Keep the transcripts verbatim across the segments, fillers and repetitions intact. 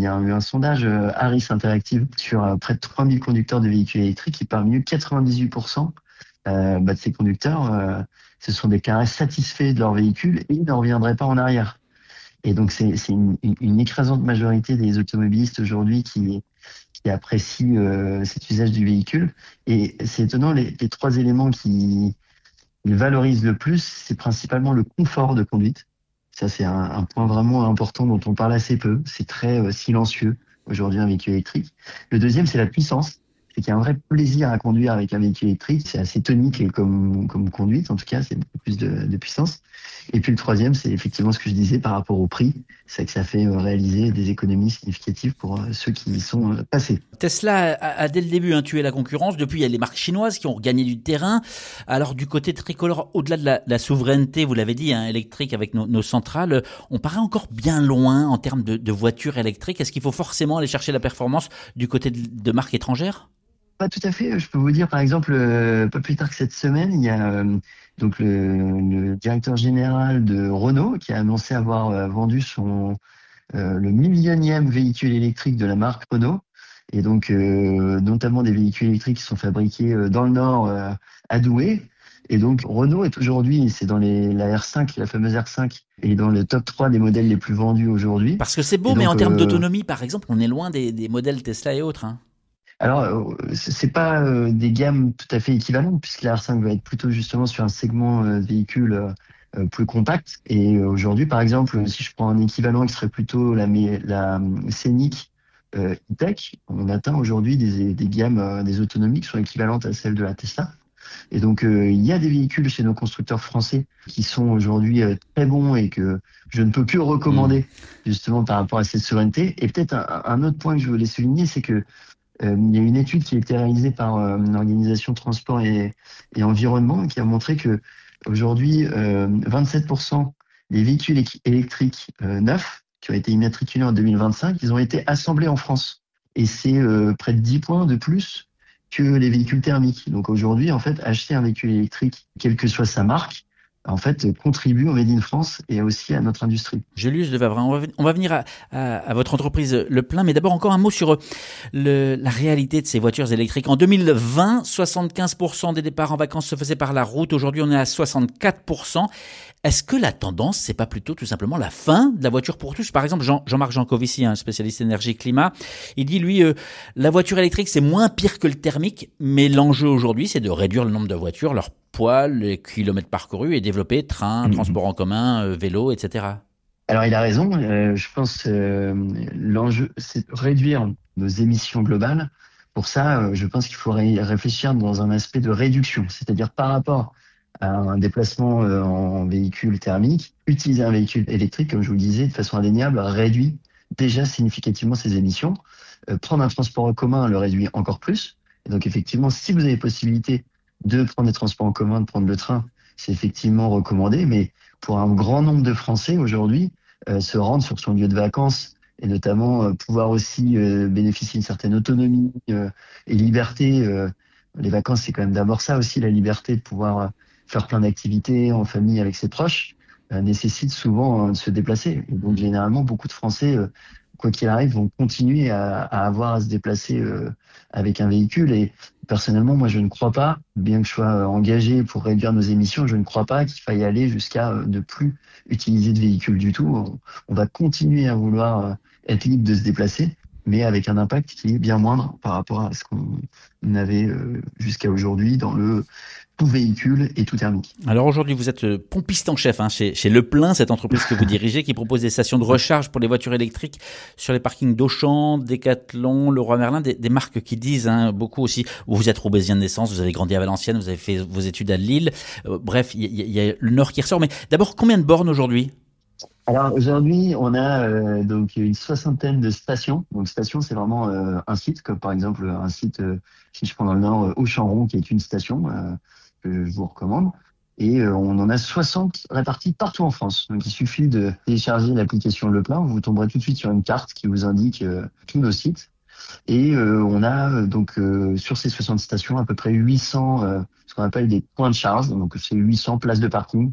y a eu un sondage euh, Harris Interactive sur euh, près de trois mille conducteurs de véhicules électriques et parmi eux, quatre-vingt-dix-huit pour cent euh, bah, de ces conducteurs euh, se sont déclarés satisfaits de leur véhicule et ne reviendraient pas en arrière. Et donc, c'est, c'est une, une écrasante majorité des automobilistes aujourd'hui qui, qui apprécient euh, cet usage du véhicule. Et c'est étonnant, les, les trois éléments qui ils valorisent le plus, c'est principalement le confort de conduite. Ça, c'est un, un point vraiment important dont on parle assez peu. C'est très euh, silencieux aujourd'hui un véhicule électrique. Le deuxième, c'est la puissance. C'est qu'il y a un vrai plaisir à conduire avec un véhicule électrique. C'est assez tonique comme, comme conduite, en tout cas, c'est beaucoup plus de, de puissance. Et puis le troisième, c'est effectivement ce que je disais par rapport au prix. C'est que ça fait réaliser des économies significatives pour ceux qui y sont passés. Tesla a, a dès le début hein, tué la concurrence. Depuis, il y a les marques chinoises qui ont gagné du terrain. Alors du côté tricolore, au-delà de la, la souveraineté, vous l'avez dit, hein, électrique avec nos, nos centrales, on paraît encore bien loin en termes de, de voitures électriques. Est-ce qu'il faut forcément aller chercher la performance du côté de, de marques étrangères ? Pas tout à fait. Je peux vous dire, par exemple, euh, pas plus tard que cette semaine, il y a euh, donc le, le directeur général de Renault qui a annoncé avoir euh, vendu son euh, le millionième véhicule électrique de la marque Renault, et donc euh, notamment des véhicules électriques qui sont fabriqués euh, dans le Nord, euh, à Douai. Et donc Renault est aujourd'hui, c'est dans les, la R cinq, la fameuse R cinq, et dans le top trois des modèles les plus vendus aujourd'hui. Parce que c'est beau, et mais donc, en termes euh, d'autonomie, par exemple, on est loin des, des modèles Tesla et autres. Hein. Alors, c'est pas euh, des gammes tout à fait équivalentes, puisque la R cinq va être plutôt justement sur un segment euh, de véhicule euh, plus compact. Et euh, aujourd'hui, par exemple, si je prends un équivalent qui serait plutôt la, la Scénic euh, E-Tech, on atteint aujourd'hui des, des gammes, euh, des autonomies qui sont équivalentes à celles de la Tesla. Et donc, euh, il y a des véhicules chez nos constructeurs français qui sont aujourd'hui euh, très bons et que je ne peux que recommander, mmh. justement par rapport à cette souveraineté. Et peut-être un, un autre point que je voulais souligner, c'est que Euh, il y a une étude qui a été réalisée par euh, l'organisation Transport et, et Environnement qui a montré que aujourd'hui, euh, vingt-sept pour cent des véhicules électriques euh, neufs qui ont été immatriculés en deux mille vingt-cinq, ils ont été assemblés en France. Et c'est euh, près de dix points de plus que les véhicules thermiques. Donc aujourd'hui, en fait, acheter un véhicule électrique, quelle que soit sa marque, en fait, contribue au Made in France et aussi à notre industrie. Julius de Vavrin, on va, on va venir à, à, à votre entreprise Le Plein, mais d'abord encore un mot sur le, la réalité de ces voitures électriques. En deux mille vingt, soixante-quinze pour cent des départs en vacances se faisaient par la route. Aujourd'hui, on est à soixante-quatre pour cent. Est-ce que la tendance, c'est pas plutôt tout simplement la fin de la voiture pour tous ? Par exemple, Jean, Jean-Marc Jancovici, un spécialiste énergie-climat, il dit, lui, euh, la voiture électrique, c'est moins pire que le thermique, mais l'enjeu aujourd'hui, c'est de réduire le nombre de voitures, leur poids, les kilomètres parcourus et développer train, mmh. transport en commun, euh, vélo, et cetera. Alors, il a raison. Euh, je pense euh, l'enjeu, c'est de réduire nos émissions globales. Pour ça, euh, je pense qu'il faudrait réfléchir dans un aspect de réduction, c'est-à-dire par rapport à un déplacement euh, en véhicule thermique, utiliser un véhicule électrique, comme je vous le disais, de façon indéniable, réduit déjà significativement ses émissions. Euh, prendre un transport en commun le réduit encore plus. Et donc, effectivement, si vous avez possibilité de prendre des transports en commun, de prendre le train, c'est effectivement recommandé. Mais pour un grand nombre de Français aujourd'hui, euh, se rendre sur son lieu de vacances et notamment euh, pouvoir aussi euh, bénéficier d'une certaine autonomie euh, et liberté. Euh, les vacances, c'est quand même d'abord ça aussi, la liberté de pouvoir euh, faire plein d'activités en famille avec ses proches, euh, nécessite souvent euh, de se déplacer. Et donc généralement, beaucoup de Français, euh, quoi qu'il arrive, vont continuer à, à avoir à se déplacer euh, avec un véhicule. Et personnellement, moi, je ne crois pas, bien que je sois engagé pour réduire nos émissions, je ne crois pas qu'il faille aller jusqu'à euh, ne plus utiliser de véhicule du tout. On, on va continuer à vouloir euh, être libre de se déplacer, mais avec un impact qui est bien moindre par rapport à ce qu'on avait euh, jusqu'à aujourd'hui dans le tout véhicule et tout thermique. Alors aujourd'hui, vous êtes pompiste en chef hein, chez, chez Le Plein, cette entreprise que vous dirigez, qui propose des stations de recharge pour les voitures électriques sur les parkings d'Auchan, Decathlon, Leroy Merlin, des, des marques qui disent hein, beaucoup aussi. Vous êtes roubaisien de naissance, vous avez grandi à Valenciennes, vous avez fait vos études à Lille. Euh, bref, il y, y a le Nord qui ressort. Mais d'abord, combien de bornes aujourd'hui ? Alors aujourd'hui, on a euh, donc une soixantaine de stations. Donc station, c'est vraiment euh, un site, comme par exemple un site, euh, si je prends dans le Nord, euh, Auchan-Rond, qui est une station euh, que je vous recommande. Et euh, on en a soixante réparties partout en France. Donc il suffit de télécharger l'application Le Plein, vous tomberez tout de suite sur une carte qui vous indique euh, tous nos sites. Et euh, on a euh, donc euh, sur ces soixante stations à peu près huit cents, euh, ce qu'on appelle des points de charge. Donc c'est huit cents places de parking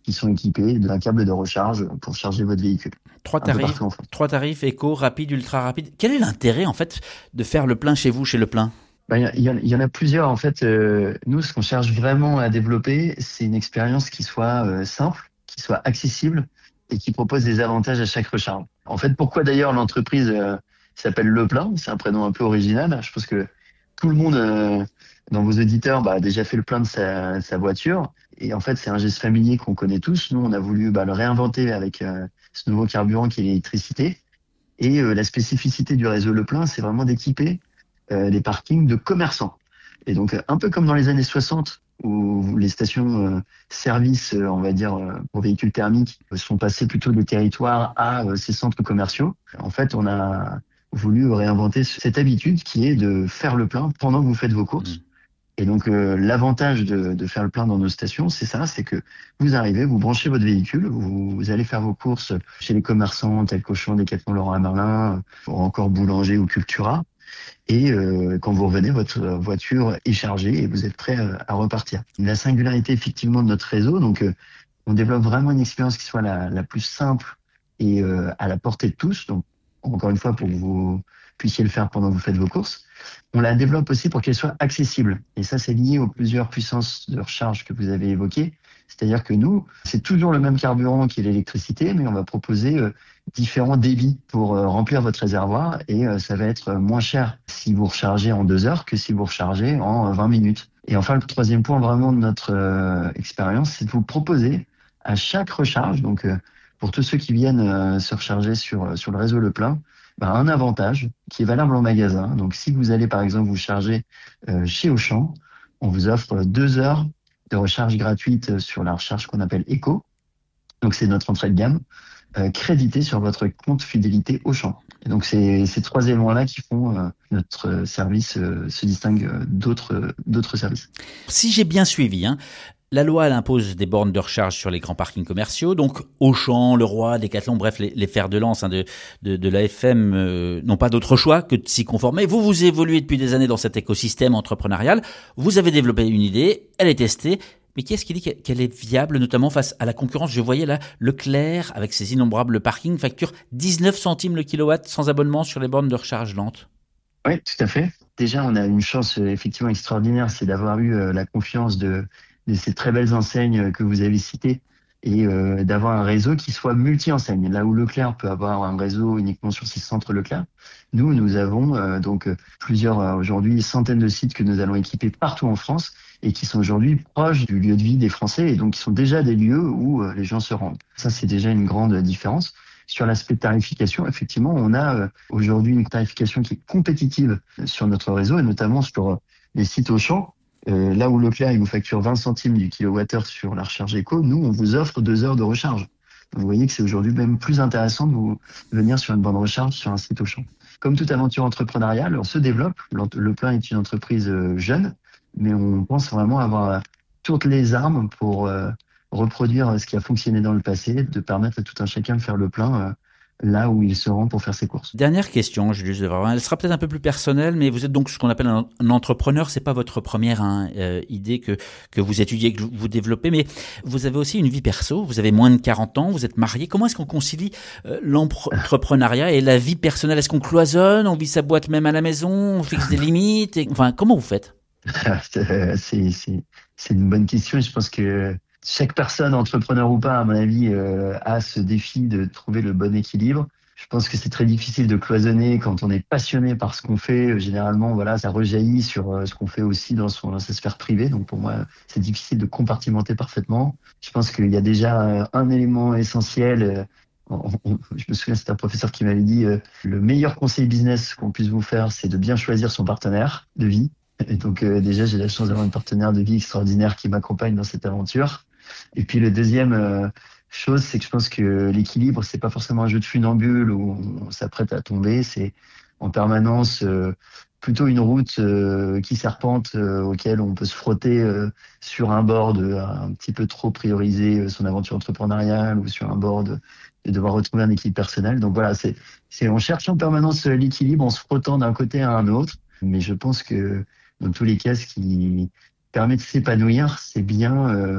qui sont équipés d'un câble de recharge pour charger votre véhicule. Trois tarifs, trois tarifs éco, rapide, ultra rapide. Quel est l'intérêt en fait de faire le plein chez vous, chez Le Plein? Ben, il, y a, il y en a plusieurs. En fait, euh, nous, ce qu'on cherche vraiment à développer, c'est une expérience qui soit euh, simple, qui soit accessible et qui propose des avantages à chaque recharge. En fait, pourquoi d'ailleurs l'entreprise euh, s'appelle Le Plein? C'est un prénom un peu original. Je pense que tout le monde euh, dans vos auditeurs bah, a déjà fait le plein de sa, sa voiture. Et en fait, c'est un geste familier qu'on connaît tous. Nous, on a voulu bah, le réinventer avec euh, ce nouveau carburant qui est l'électricité. Et euh, la spécificité du réseau Le Plein, c'est vraiment d'équiper euh, les parkings de commerçants. Et donc, un peu comme dans les années soixante, où les stations euh, services, euh, on va dire, euh, pour véhicules thermiques, sont passées plutôt des territoires à euh, ces centres commerciaux. En fait, on a voulu réinventer cette habitude qui est de faire le plein pendant que vous faites vos courses. Mmh. Et donc, euh, l'avantage de, de faire le plein dans nos stations, c'est ça, c'est que vous arrivez, vous branchez votre véhicule, vous, vous allez faire vos courses chez les commerçants tels qu'Auchan, Decathlon, Leroy Merlin, ou encore Boulanger ou Cultura. Et euh, quand vous revenez, votre voiture est chargée et vous êtes prêt à, à repartir. La singularité effectivement de notre réseau, donc euh, on développe vraiment une expérience qui soit la, la plus simple et euh, à la portée de tous. Donc encore une fois, pour que vous puissiez le faire pendant que vous faites vos courses. On la développe aussi pour qu'elle soit accessible. Et ça, c'est lié aux plusieurs puissances de recharge que vous avez évoquées. C'est-à-dire que nous, c'est toujours le même carburant qui est l'électricité, mais on va proposer euh, différents débits pour euh, remplir votre réservoir. Et euh, ça va être moins cher si vous rechargez en deux heures que si vous rechargez en vingt minutes. Et enfin, le troisième point vraiment de notre euh, expérience, c'est de vous proposer à chaque recharge, donc euh, pour tous ceux qui viennent euh, se recharger sur, sur le réseau Le Plein, bah, un avantage qui est valable en magasin. Donc, si vous allez, par exemple, vous charger euh, chez Auchan, on vous offre deux heures de recharge gratuite sur la recharge qu'on appelle Eco. Donc, c'est notre entrée de gamme, euh, crédité sur votre compte fidélité Auchan. Et donc, c'est ces trois éléments-là qui font euh, notre service euh, se distingue d'autres d'autres services. Si j'ai bien suivi, hein, la loi, elle impose des bornes de recharge sur les grands parkings commerciaux. Donc, Auchan, Leroy, Decathlon, bref, les, les fers de lance hein, de, de, de l'A F M euh, n'ont pas d'autre choix que de s'y conformer. Vous, vous évoluez depuis des années dans cet écosystème entrepreneurial. Vous avez développé une idée, elle est testée. Mais qui est-ce qui dit qu'elle est viable, notamment face à la concurrence? Je voyais là, Leclerc, avec ses innombrables parkings, facture dix-neuf centimes le kilowatt sans abonnement sur les bornes de recharge lente. Oui, tout à fait. Déjà, on a une chance euh, effectivement extraordinaire, c'est d'avoir eu euh, la confiance de de ces très belles enseignes que vous avez citées et euh, d'avoir un réseau qui soit multi-enseigne. Là où Leclerc peut avoir un réseau uniquement sur ses centres Leclerc, nous, nous avons euh, donc plusieurs, euh, aujourd'hui, centaines de sites que nous allons équiper partout en France et qui sont aujourd'hui proches du lieu de vie des Français et donc qui sont déjà des lieux où euh, les gens se rendent. Ça, c'est déjà une grande différence. Sur l'aspect tarification, effectivement, on a euh, aujourd'hui une tarification qui est compétitive sur notre réseau et notamment sur euh, les sites Auchan. Euh, là où Leclerc il vous facture vingt centimes du kilowattheure sur la recharge éco, nous on vous offre deux heures de recharge. Donc, vous voyez que c'est aujourd'hui même plus intéressant de vous de venir sur une borne recharge sur un site Auchan. Comme toute aventure entrepreneuriale, on se développe. Le Plein est une entreprise euh, jeune, mais on pense vraiment avoir toutes les armes pour euh, reproduire ce qui a fonctionné dans le passé, de permettre à tout un chacun de faire le plein euh, là où il se rend pour faire ses courses. Dernière question, Julius Devrient. Elle sera peut-être un peu plus personnelle, mais vous êtes donc ce qu'on appelle un, un entrepreneur. C'est pas votre première hein, euh, idée que que vous étudiez, que vous développez, mais vous avez aussi une vie perso. Vous avez moins de quarante ans, vous êtes marié. Comment est-ce qu'on concilie euh, l'entrepreneuriat et la vie personnelle? Est-ce qu'on cloisonne, on vit sa boîte même à la maison, on fixe des limites et, enfin, comment vous faites? c'est, c'est, c'est une bonne question. Je pense que chaque personne, entrepreneur ou pas, à mon avis, euh, a ce défi de trouver le bon équilibre. Je pense que c'est très difficile de cloisonner quand on est passionné par ce qu'on fait. Généralement, voilà, ça rejaillit sur euh, ce qu'on fait aussi dans, son, dans sa sphère privée. Donc pour moi, c'est difficile de compartimenter parfaitement. Je pense qu'il y a déjà euh, un élément essentiel. Euh, on, on, je me souviens, c'est un professeur qui m'avait dit euh, le meilleur conseil business qu'on puisse vous faire, c'est de bien choisir son partenaire de vie. Et donc euh, déjà, j'ai la chance d'avoir un partenaire de vie extraordinaire qui m'accompagne dans cette aventure. Et puis le deuxième euh, chose, c'est que je pense que l'équilibre, c'est pas forcément un jeu de funambule où on s'apprête à tomber. C'est en permanence euh, plutôt une route euh, qui serpente, euh, auquel on peut se frotter euh, sur un board euh, un petit peu trop prioriser euh, son aventure entrepreneuriale ou sur un board de devoir retrouver un équilibre personnel. Donc voilà, c'est, c'est on cherche en permanence l'équilibre en se frottant d'un côté à un autre. Mais je pense que dans tous les cas, ce qui permet de s'épanouir, c'est bien euh,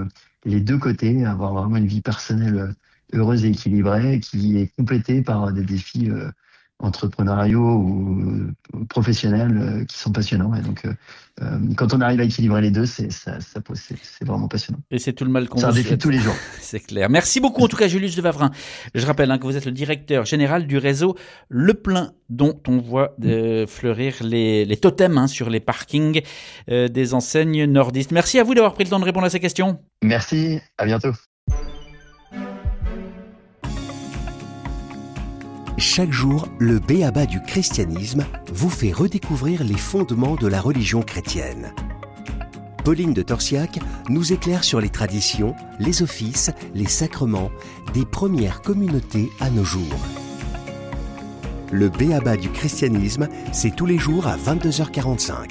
les deux côtés, avoir vraiment une vie personnelle heureuse et équilibrée, qui est complétée par des défis euh, entrepreneuriaux ou euh, professionnels euh, qui sont passionnants. Et donc, euh, euh, quand on arrive à équilibrer les deux, c'est ça, ça c'est, c'est vraiment passionnant. Et c'est tout le mal qu'on C'est vous un défi de souhaite. tous les jours. C'est clair. Merci beaucoup en tout cas Julius de Wavrin. Je rappelle hein, que vous êtes le directeur général du réseau Le Plein, dont on voit euh, fleurir les, les totems hein, sur les parkings euh, des enseignes nordistes. Merci à vous d'avoir pris le temps de répondre à ces questions. Merci, à bientôt. Chaque jour, le b.a.-ba du christianisme vous fait redécouvrir les fondements de la religion chrétienne. Pauline de Torsiac nous éclaire sur les traditions, les offices, les sacrements des premières communautés à nos jours. Le b.a.-ba du christianisme, c'est tous les jours à vingt-deux heures quarante-cinq.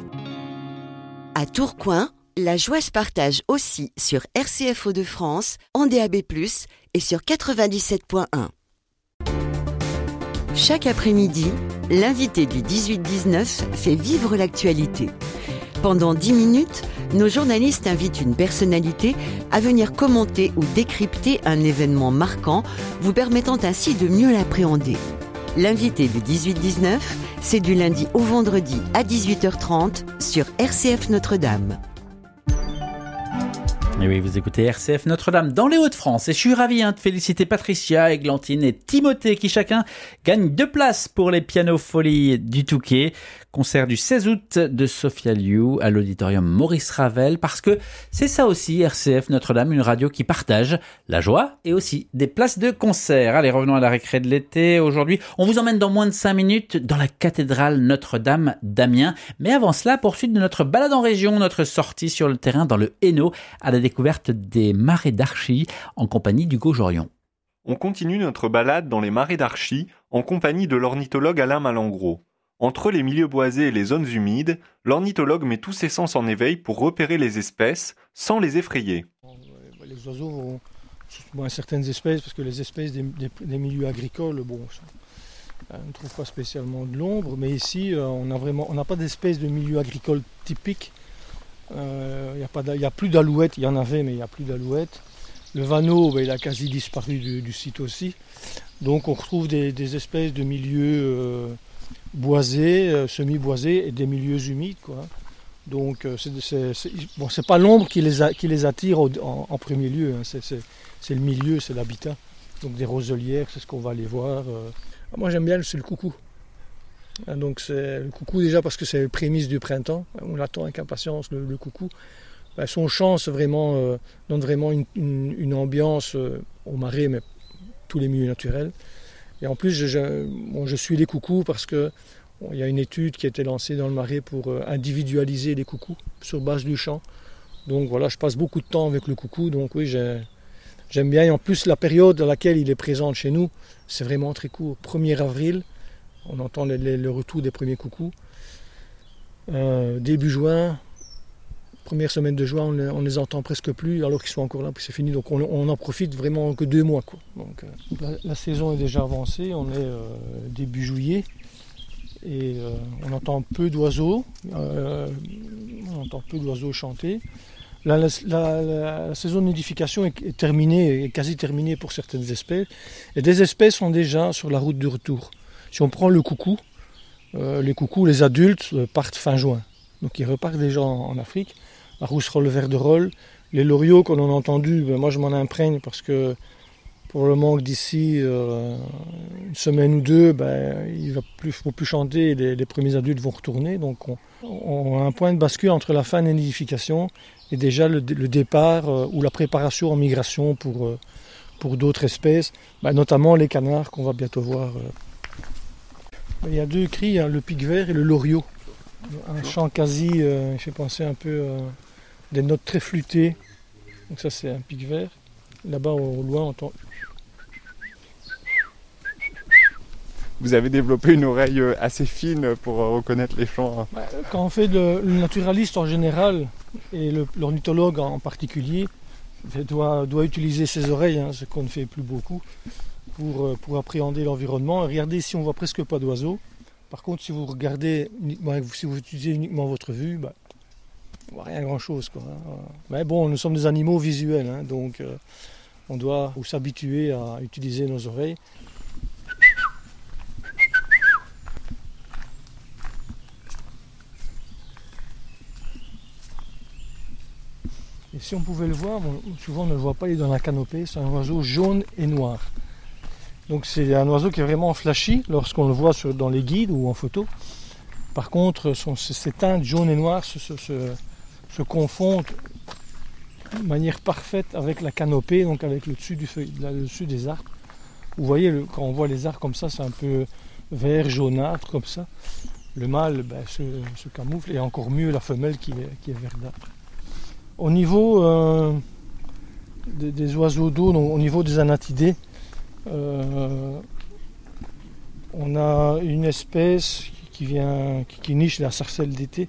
À Tourcoing, la joie se partage aussi sur R C F Hauts-de-France, en D A B plus, et sur quatre-vingt-dix-sept point un. Chaque après-midi, l'invité du dix-huit dix-neuf fait vivre l'actualité. Pendant dix minutes, nos journalistes invitent une personnalité à venir commenter ou décrypter un événement marquant, vous permettant ainsi de mieux l'appréhender. L'invité du dix-huit dix-neuf, c'est du lundi au vendredi à dix-huit heures trente sur R C F Notre-Dame. Et oui, vous écoutez R C F Notre-Dame dans les Hauts-de-France. Et je suis ravi hein, de féliciter Patricia, Églantine et Timothée qui chacun gagnent deux places pour les Piano Folies du Touquet. Concert du seize août de Sophia Liu à l'auditorium Maurice Ravel, parce que c'est ça aussi R C F Notre-Dame, une radio qui partage la joie et aussi des places de concert. Allez, revenons à la récré de l'été. Aujourd'hui, on vous emmène dans moins de cinq minutes dans la cathédrale Notre-Dame d'Amiens. Mais avant cela, poursuite de notre balade en région, notre sortie sur le terrain dans le Hainaut à la découverte des marais d'Archy en compagnie d'Hugo Jorion. On continue notre balade dans les marais d'Archy en compagnie de l'ornithologue Alain Malengros. Entre les milieux boisés et les zones humides, l'ornithologue met tous ses sens en éveil pour repérer les espèces sans les effrayer. Les oiseaux vont bon, certaines espèces, parce que les espèces des, des, des milieux agricoles, bon, on ne trouve pas spécialement de l'ombre, mais ici, on n'a vraiment, on n'a pas d'espèces de milieu agricole typique. Il euh, n'y a, a plus d'alouettes, il y en avait, mais il n'y a plus d'alouettes. Le vanneau, ben, il a quasi disparu du, du site aussi. Donc on retrouve des, des espèces de milieux euh, boisés, euh, semi-boisés et des milieux humides, quoi. Donc euh, c'est, c'est, c'est, bon, c'est pas l'ombre qui les, a, qui les attire au, en, en premier lieu, hein. c'est, c'est, c'est le milieu, c'est l'habitat. Donc des roselières, c'est ce qu'on va aller voir. Euh. Moi j'aime bien, c'est le coucou. Donc c'est le coucou déjà parce que c'est le prémisse du printemps, on l'attend avec impatience, le, le coucou. Ben, son chant vraiment, euh, donne vraiment une, une, une ambiance euh, au marais, mais tous les milieux naturels. Et en plus, je, je, bon, je suis les coucous parce qu'il bon, y a une étude qui a été lancée dans le marais pour euh, individualiser les coucous sur base du chant. Donc voilà, je passe beaucoup de temps avec le coucou, donc oui, j'ai, j'aime bien. Et en plus, la période à laquelle il est présent chez nous, c'est vraiment très court. premier avril, on entend les, les, le retour des premiers coucous. Euh, début juin, première semaine de juin, on ne les entend presque plus alors qu'ils sont encore là, puis c'est fini. Donc on, on en profite vraiment que deux mois, quoi. Donc, euh, la, la saison est déjà avancée, on est euh, début juillet et euh, on entend peu d'oiseaux, euh, on entend peu d'oiseaux chanter. La, la, la, la saison de nidification est, est terminée, est quasi terminée pour certaines espèces, et des espèces sont déjà sur la route du retour. Si on prend le coucou, euh, les coucous, les adultes euh, partent fin juin. Donc ils repartent déjà en, en Afrique. La rousserolle verderolle, les loriots qu'on a entendus, ben moi je m'en imprègne parce que pour le manque d'ici euh, une semaine ou deux, ben, il ne va plus, faut plus chanter et les, les premiers adultes vont retourner. Donc on, on a un point de bascule entre la fin de la nidification et déjà le, le départ euh, ou la préparation en migration pour, euh, pour d'autres espèces, ben, notamment les canards qu'on va bientôt voir. Euh. Il y a deux cris, hein, le pic-vert et le loriot. Un chant quasi, euh, il fait penser un peu euh, des notes très flûtées. Donc ça c'est un pic-vert. Là-bas au loin on entend. Vous avez développé une oreille assez fine pour reconnaître les chants. Quand on fait le, le naturaliste en général et le, l'ornithologue en particulier doit, doit utiliser ses oreilles, hein, ce qu'on ne fait plus beaucoup, pour, pour appréhender l'environnement. Regardez ici, on voit presque pas d'oiseaux. Par contre, si vous regardez uniquement, si vous utilisez uniquement votre vue, bah, on voit rien grand-chose, quoi. Mais bon, nous sommes des animaux visuels, hein, donc euh, on doit s'habituer à utiliser nos oreilles. Et si on pouvait le voir, bon, souvent on ne le voit pas, il est dans la canopée, c'est un oiseau jaune et noir. Donc c'est un oiseau qui est vraiment flashy lorsqu'on le voit sur, dans les guides ou en photo. Par contre, son, ces teintes jaune et noir se, se, se, se confondent de manière parfaite avec la canopée, donc avec le dessus, du feuille, le dessus des arbres. Vous voyez, le, quand on voit les arbres comme ça, c'est un peu vert, jaunâtre comme ça. Le mâle ben, se, se camoufle et encore mieux la femelle qui est, qui est verdâtre. Au niveau euh, des, des oiseaux d'eau, donc, au niveau des anatidés, euh, on a une espèce qui, vient, qui, qui niche la sarcelle d'été,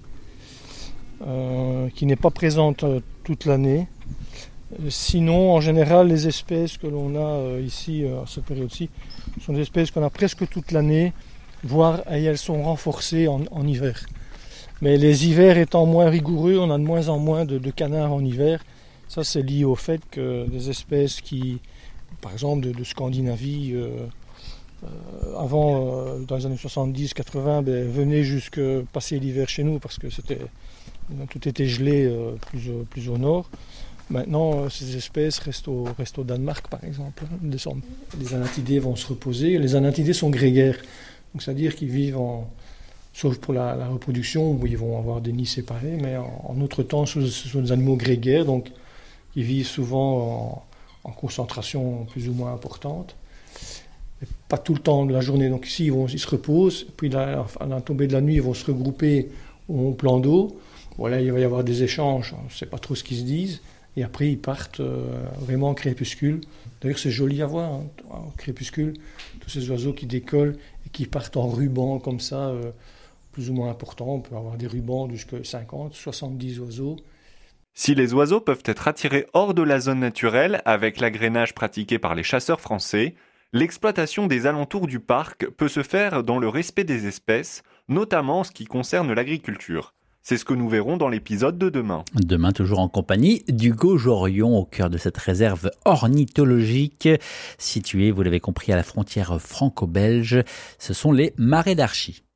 euh, qui n'est pas présente euh, toute l'année. Sinon, en général, les espèces que l'on a euh, ici, euh, à cette période-ci, sont des espèces qu'on a presque toute l'année, voire et elles sont renforcées en, en hiver. Mais les hivers étant moins rigoureux, on a de moins en moins de, de canards en hiver. Ça, c'est lié au fait que des espèces qui, par exemple, de, de Scandinavie, euh, euh, avant, euh, dans les années soixante-dix quatre-vingts, ben, venaient jusque passer l'hiver chez nous parce que c'était, tout était gelé euh, plus, plus au nord. Maintenant, ces espèces restent au, restent au Danemark, par exemple. Les anatidés vont se reposer. Les anatidés sont grégaires, donc c'est-à-dire qu'ils vivent en... sauf pour la, la reproduction où ils vont avoir des nids séparés, mais en, en autre temps, ce sont des animaux grégaires, donc ils vivent souvent en, en concentration plus ou moins importante. Et pas tout le temps de la journée, donc ici ils, vont, ils se reposent, puis là, à la tombée de la nuit, ils vont se regrouper au plan d'eau. Voilà, il va y avoir des échanges, on ne sait pas trop ce qu'ils se disent, et après ils partent euh, vraiment en crépuscule. D'ailleurs c'est joli à voir, hein, en crépuscule, tous ces oiseaux qui décollent et qui partent en ruban comme ça, euh, plus ou moins important, on peut avoir des rubans jusqu'à cinquante, soixante-dix oiseaux. Si les oiseaux peuvent être attirés hors de la zone naturelle avec l'agrainage pratiqué par les chasseurs français, l'exploitation des alentours du parc peut se faire dans le respect des espèces, notamment en ce qui concerne l'agriculture. C'est ce que nous verrons dans l'épisode de demain. Demain, toujours en compagnie d'Hugo Jorion, au cœur de cette réserve ornithologique, située, vous l'avez compris, à la frontière franco-belge. Ce sont les Marais d'Archy.